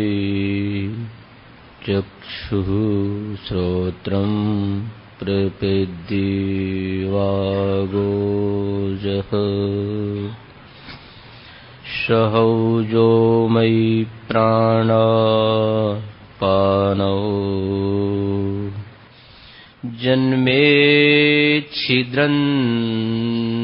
चक्षुः श्रोत्रं प्रपेद्ये वागोजः सहौजो मयि प्राणापानौ जन्मे छिद्रन्